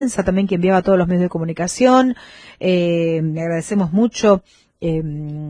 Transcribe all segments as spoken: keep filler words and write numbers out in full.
también que enviaba a todos los medios de comunicación, eh, le agradecemos mucho. Eh,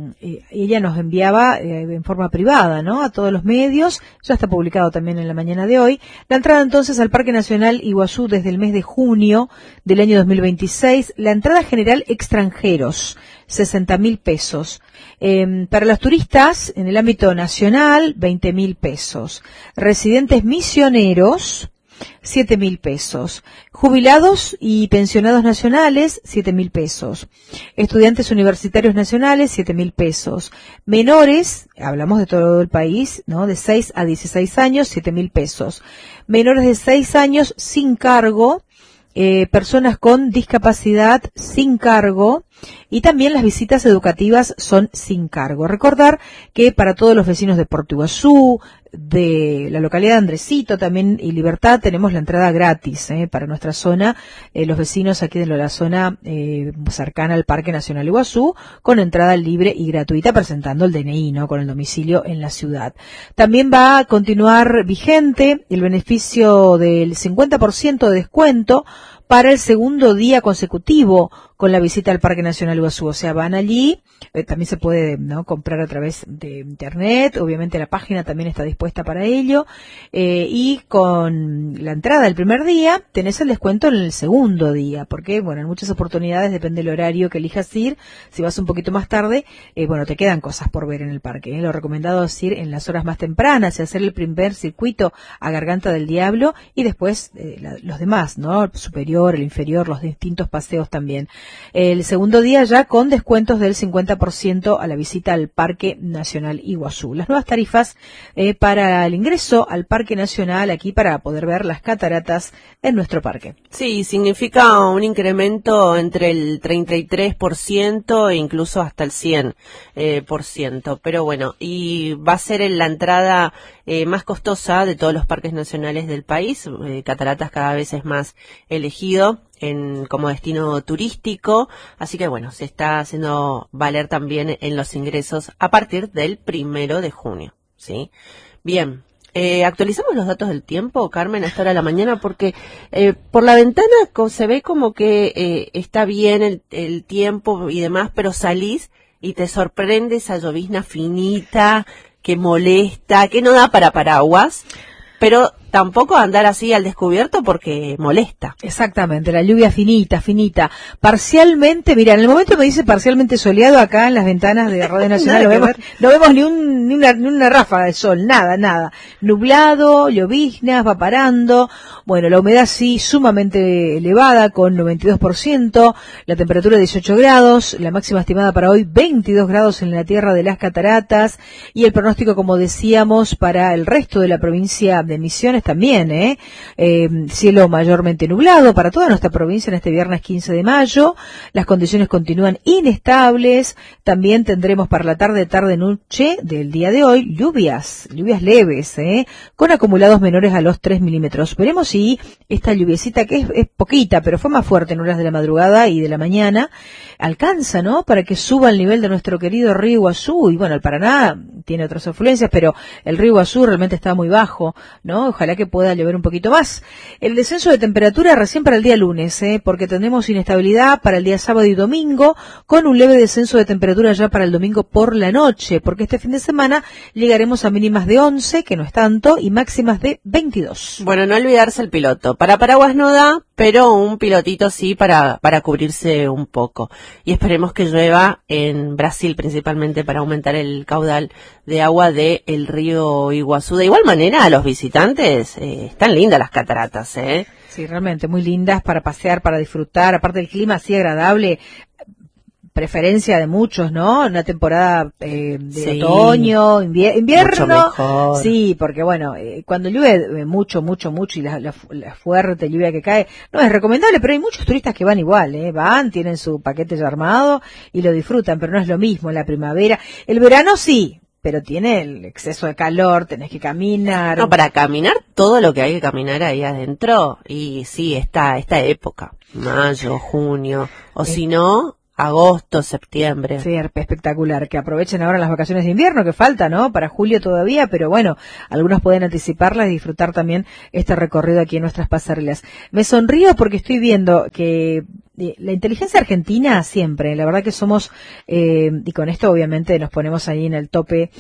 ella nos enviaba eh, en forma privada, ¿no?, a todos los medios. Ya está publicado también en la mañana de hoy. La entrada entonces al Parque Nacional Iguazú desde el mes de junio del año dos mil veintiséis. La entrada general extranjeros, sesenta mil pesos. Eh, para los turistas en el ámbito nacional, veinte mil pesos. Residentes misioneros, siete mil pesos. Jubilados y pensionados nacionales, siete mil pesos. Estudiantes universitarios nacionales, siete mil pesos. Menores, hablamos de todo el país, ¿no?, de seis a dieciséis años, siete mil pesos. Menores de seis años sin cargo. Eh, personas con discapacidad sin cargo, y también las visitas educativas son sin cargo. Recordar que para todos los vecinos de Puerto Iguazú, de la localidad de Andresito también y Libertad, tenemos la entrada gratis eh, para nuestra zona, eh, los vecinos aquí de la zona eh, cercana al Parque Nacional Iguazú, con entrada libre y gratuita, presentando el D N I, ¿no?, con el domicilio en la ciudad. También va a continuar vigente el beneficio del cincuenta por ciento de descuento para el segundo día consecutivo con la visita al Parque Nacional Iguazú. O sea, van allí, eh, también se puede, ¿no?, comprar a través de internet, obviamente la página también está dispuesta para ello, eh, y con la entrada del primer día tenés el descuento en el segundo día, porque, bueno, en muchas oportunidades depende del horario que elijas ir. Si vas un poquito más tarde, eh, bueno, te quedan cosas por ver en el parque, ¿eh? Lo recomendado es ir en las horas más tempranas y hacer el primer circuito a Garganta del Diablo, y después eh, la, los demás, ¿no?, el superior, el inferior, los distintos paseos también. El segundo día ya con descuentos del cincuenta por ciento a la visita al Parque Nacional Iguazú. Las nuevas tarifas eh, para el ingreso al Parque Nacional, aquí para poder ver las cataratas en nuestro parque. Sí, significa un incremento entre el treinta y tres por ciento e incluso hasta el cien por ciento. Pero bueno, y va a ser en la entrada eh, más costosa de todos los parques nacionales del país. Eh, cataratas cada vez es más elegido en como destino turístico, así que bueno, se está haciendo valer también en los ingresos a partir del primero de junio, ¿sí? Bien, eh, actualizamos los datos del tiempo, Carmen, a esta hora de la mañana, porque eh, por la ventana se ve como que eh, está bien el, el tiempo y demás, pero salís y te sorprende esa llovizna finita que molesta, que no da para paraguas, pero tampoco andar así al descubierto porque molesta. Exactamente, la lluvia finita, finita. Parcialmente, mira, en el momento me dice parcialmente soleado acá en las ventanas de Radio Nacional, no vemos, no vemos ni, un, ni, una, ni una ráfaga de sol, nada, nada. Nublado, lloviznas, va parando. Bueno, la humedad sí sumamente elevada con noventa y dos por ciento, la temperatura dieciocho grados, la máxima estimada para hoy veintidós grados en la tierra de las cataratas, y el pronóstico, como decíamos, para el resto de la provincia de Misiones también, ¿eh? eh, cielo mayormente nublado para toda nuestra provincia en este viernes quince de mayo, las condiciones continúan inestables, también tendremos para la tarde, tarde, noche del día de hoy, lluvias, lluvias leves, ¿eh? con acumulados menores a los tres milímetros. Veremos si esta lluviecita, que es, es poquita, pero fue más fuerte en horas de la madrugada y de la mañana, alcanza, ¿no?, para que suba el nivel de nuestro querido río Iguazú. Y bueno, el Paraná tiene otras afluencias, pero el río Iguazú realmente está muy bajo, ¿no? Ojalá que pueda llover un poquito más. El descenso de temperatura recién para el día lunes, ¿eh? porque tenemos inestabilidad para el día sábado y domingo, con un leve descenso de temperatura ya para el domingo por la noche, porque este fin de semana llegaremos a mínimas de once, que no es tanto, y máximas de veintidós. Bueno, no olvidarse el piloto. Para paraguas no da, pero un pilotito sí para, para cubrirse un poco. Y esperemos que llueva en Brasil, principalmente para aumentar el caudal de agua del río Iguazú. De igual manera, a los visitantes, eh, están lindas las cataratas, ¿eh? Sí, realmente muy lindas para pasear, para disfrutar, aparte del clima así agradable, preferencia de muchos, ¿no? Una temporada eh, de sí, otoño, invier invierno, sí, porque bueno, eh, cuando llueve mucho, mucho, mucho y la, la, la fuerte lluvia que cae, no es recomendable, pero hay muchos turistas que van igual, ¿eh? Van, tienen su paquete ya armado y lo disfrutan, pero no es lo mismo en la primavera. El verano sí, pero tiene el exceso de calor, tenés que caminar. No, para caminar todo lo que hay que caminar ahí adentro, y sí, esta, esta época, mayo, junio, o eh, si no, agosto, septiembre. Sí, espectacular. Que aprovechen ahora las vacaciones de invierno, que falta, ¿no? Para julio todavía, pero bueno, algunos pueden anticiparlas y disfrutar también este recorrido aquí en nuestras pasarelas. Me sonrío porque estoy viendo que la inteligencia argentina siempre, la verdad que somos, eh, y con esto obviamente nos ponemos ahí en el tope,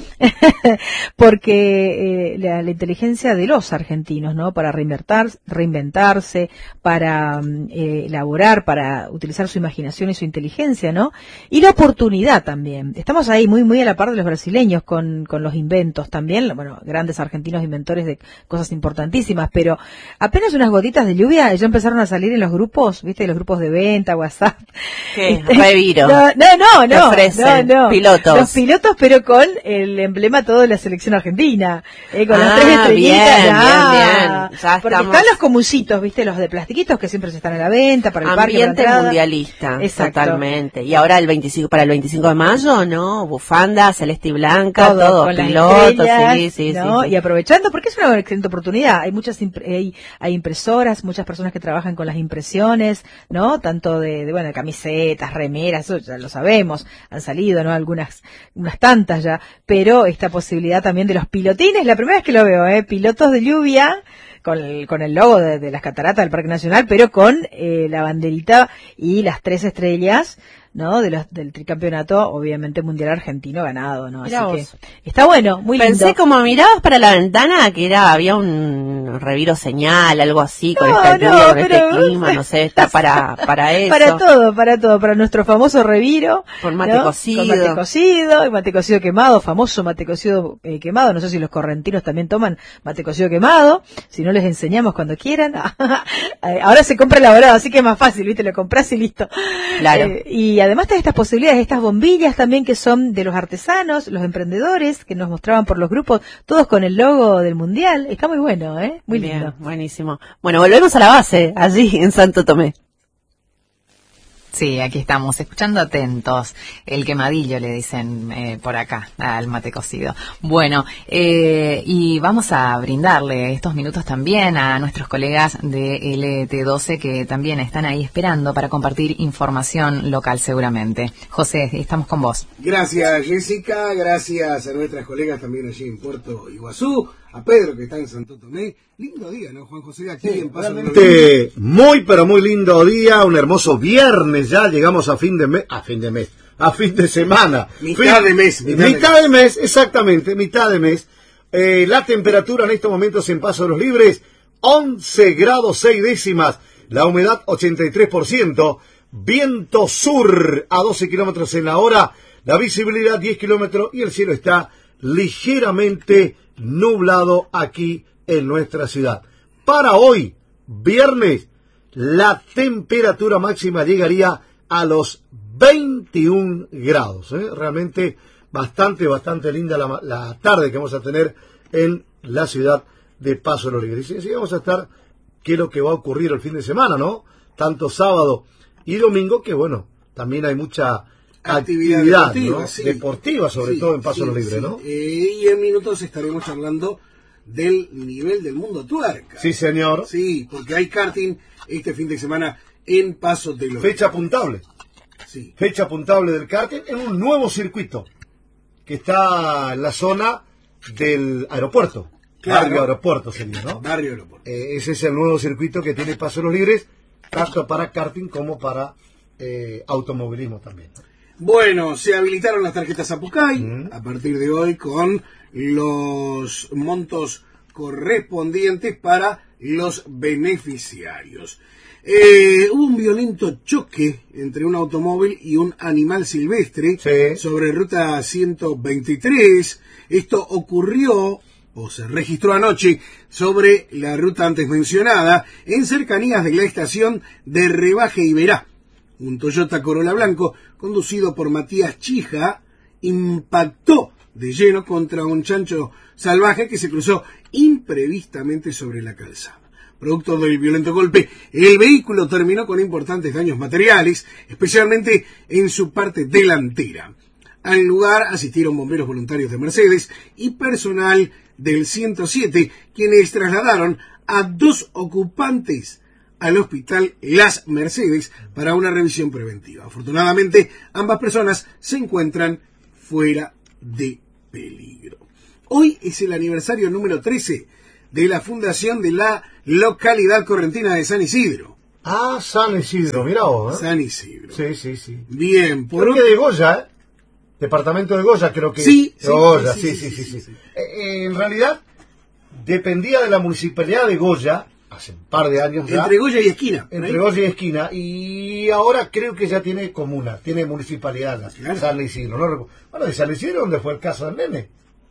porque eh, la, la inteligencia de los argentinos, ¿no? Para reinventar, reinventarse, para eh, elaborar, para utilizar su imaginación y su inteligencia, ¿no? Y la oportunidad también. Estamos ahí muy, muy a la par de los brasileños con, con los inventos también, bueno, grandes argentinos inventores de cosas importantísimas, pero apenas unas gotitas de lluvia ya empezaron a salir en los grupos, ¿viste? Los grupos de venta, WhatsApp. ¿Qué? Este, Reviro. No, no, no, no, ofrecen no, no. Pilotos. Los pilotos, pero con el emblema todo de la selección argentina, eh, con ah, las tres estrellitas. Bien, ya, bien, bien. Ya porque estamos... están los comuncitos, ¿viste? Los de plastiquitos que siempre se están a la venta para el Ambiente parque. Ambiente mundialista. Exacto. Totalmente. Y ahora el veinticinco, para el veinticinco de mayo, ¿no? Bufanda, celeste y blanca, todo, todo con pilotos, estrellas, sí, sí, ¿no? sí, sí. Y aprovechando, porque es una excelente oportunidad. Hay muchas, hay, hay impresoras, muchas personas que trabajan con las impresiones, ¿no? Tanto de, de bueno, camisetas, remeras, eso ya lo sabemos, han salido, ¿no? Algunas, unas tantas ya, pero esta posibilidad también de los pilotines, la primera vez que lo veo, ¿eh? Pilotos de lluvia, con el, con el logo de, de las cataratas del Parque Nacional, pero con eh, la banderita y las tres estrellas, ¿no? De los, del tricampeonato, obviamente mundial argentino ganado, ¿no? Así que está bueno, muy lindo. Pensé como mirabas para la ventana que era, había un reviro señal, algo así, con no, esta lluvia, no, con pero... este clima, no sé, está para, para eso. Para todo, para todo, para nuestro famoso reviro. Con mate ¿no? cocido. Con mate cocido, y mate cocido quemado, famoso mate cocido eh, quemado, no sé si los correntinos también toman mate cocido quemado, si no les enseñamos cuando quieran. Ahora se compra elaborado, así que es más fácil, ¿viste? Lo compras y listo. Claro. Eh, y además de estas posibilidades, estas bombillas también que son de los artesanos, los emprendedores, que nos mostraban por los grupos, todos con el logo del Mundial. Está muy bueno, ¿eh? Muy Bien, lindo. buenísimo. Bueno, volvemos a la base, allí en Santo Tomé. Sí, aquí estamos, escuchando atentos. El quemadillo le dicen eh, por acá, al mate cocido. Bueno, eh, y vamos a brindarle estos minutos también a nuestros colegas de L T doce que también están ahí esperando para compartir información local seguramente. José, estamos con vos. Gracias, Jessica, gracias a nuestras colegas también allí en Puerto Iguazú, a Pedro que está en Santo Tomé. Lindo día, ¿no, Juan José? Aquí sí, en Paso realmente muy, pero muy lindo día, un hermoso viernes ya, llegamos a fin de mes, a fin de mes, a fin de semana. Mitad fin, de mes. Mitad, mitad de, de mes, exactamente, mitad de mes. Eh, la temperatura en estos momentos en Paso de los Libres, once grados seis décimas, la humedad ochenta y tres por ciento, viento sur a doce kilómetros en la hora, la visibilidad diez kilómetros y el cielo está ligeramente nublado aquí en nuestra ciudad. Para hoy, viernes, la temperatura máxima llegaría a los veintiún grados. ¿eh? Realmente bastante, bastante linda la, la tarde que vamos a tener en la ciudad de Paso de los Libres. Y así vamos a estar, qué es lo que va a ocurrir el fin de semana, ¿no? Tanto sábado y domingo, que bueno, también hay mucha actividad, actividad deportiva, ¿no? Sí. deportiva, sobre sí, todo en Paso sí, de los Libres, sí. ¿no? Eh, y en minutos estaremos hablando del nivel del mundo tuerca. Sí, señor. Sí, porque hay karting este fin de semana en Paso de los Fecha apuntable. Sí. Fecha apuntable del karting en un nuevo circuito que está en la zona del aeropuerto. Claro. Barrio Aeropuerto sería, ¿no? Barrio Aeropuerto. Eh, ese es el nuevo circuito que tiene Paso de los Libres, tanto para karting como para eh, automovilismo también. Bueno, se habilitaron las tarjetas Apucay mm. a partir de hoy con los montos correspondientes para los beneficiarios. Eh, hubo un violento choque entre un automóvil y un animal silvestre sí. sobre ruta ciento veintitrés. Esto ocurrió o se registró anoche sobre la ruta antes mencionada en cercanías de la estación de Rebaje Iberá. Un Toyota Corolla blanco conducido por Matías Chija impactó de lleno contra un chancho salvaje que se cruzó imprevistamente sobre la calzada. Producto del violento golpe, el vehículo terminó con importantes daños materiales, especialmente en su parte delantera. Al lugar asistieron bomberos voluntarios de Mercedes y personal del ciento siete, quienes trasladaron a dos ocupantes al hospital Las Mercedes para una revisión preventiva. Afortunadamente, ambas personas se encuentran fuera de peligro. Hoy es el aniversario número trece de la fundación de la localidad correntina de San Isidro. Ah, San Isidro, mira vos, ¿eh? San Isidro. Sí, sí, sí. Bien, por Creo que de Goya, ¿eh? Departamento de Goya, creo que... Sí, de sí, Goya, sí, sí, sí, sí, sí, sí, sí. sí. Eh, eh, en realidad, dependía de la municipalidad de Goya, hace un par de años ya. Entre Goya y Esquina. Entre Goya y Esquina, y ahora creo que ya tiene comuna, tiene municipalidad, la Claro. San Isidro. No recu- bueno, de San Isidro, donde fue el caso del nene.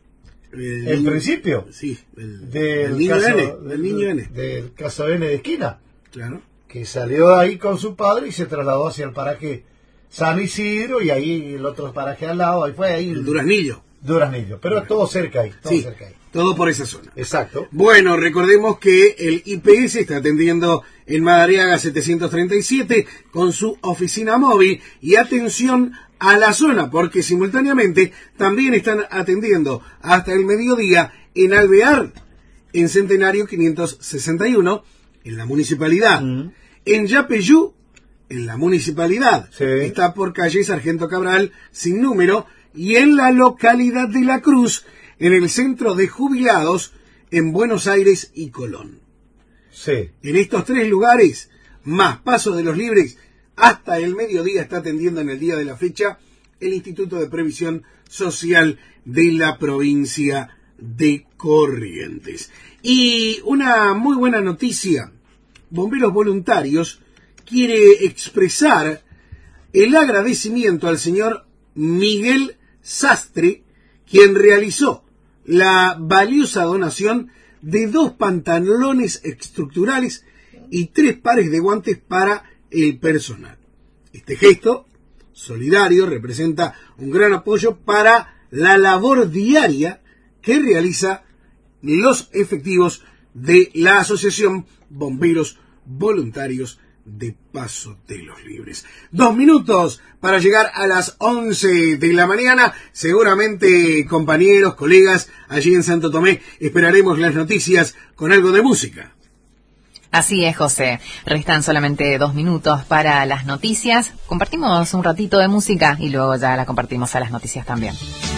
El En niño- principio. Sí, el, Del el niño caso, N. Del niño N. Del caso N de Esquina, Claro. que salió de ahí con su padre y se trasladó hacia el paraje San Isidro, y ahí el otro paraje al lado, ahí fue ahí El Duraznillo. Duraznillo, pero todo cerca ahí, todo Sí, cerca ahí. todo por esa zona. Exacto. Bueno, recordemos que el I P S está atendiendo en Madariaga setecientos treinta y siete con su oficina móvil, y atención a la zona, porque simultáneamente también están atendiendo hasta el mediodía en Alvear, en Centenario quinientos sesenta y uno, en la municipalidad. Mm. En Yapeyú, en la municipalidad. Sí. Está por calle Sargento Cabral, sin número, y en la localidad de La Cruz, en el centro de jubilados, en Buenos Aires y Colón. Sí. En estos tres lugares, más Paso de los Libres, hasta el mediodía está atendiendo en el día de la fecha el Instituto de Previsión Social de la provincia de Corrientes. Y una muy buena noticia: Bomberos Voluntarios quiere expresar el agradecimiento al señor Miguel Sastre, quien realizó la valiosa donación de dos pantalones estructurales y tres pares de guantes para el personal. Este gesto solidario representa un gran apoyo para la labor diaria que realiza los efectivos de la Asociación Bomberos Voluntarios de Paso de los Libres. Dos minutos para llegar a las once de la mañana. Seguramente, compañeros, colegas, allí en Santo Tomé esperaremos las noticias con algo de música. Así es, José. Restan solamente dos minutos para las noticias. Compartimos un ratito de música y luego ya la compartimos a las noticias también.